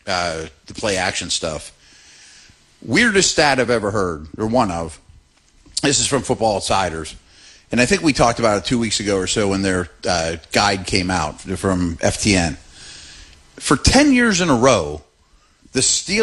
the play action stuff. Weirdest stat I've ever heard, or one of. This is from Football Outsiders. And I think we talked about it 2 weeks ago or so when their guide came out from FTN. For 10 years in a row, the Steelers